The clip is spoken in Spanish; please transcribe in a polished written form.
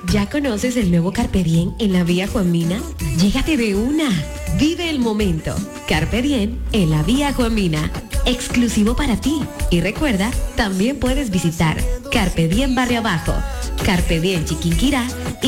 ¿Ya conoces el nuevo Carpe Diem en la Vía Juan Mina? Llégate de una. Vive el momento. Carpe Diem en la Vía Juan Mina. Exclusivo para ti. Y recuerda, también puedes visitar Carpe Diem Barrio Abajo, Carpe Diem Chiquinquirá y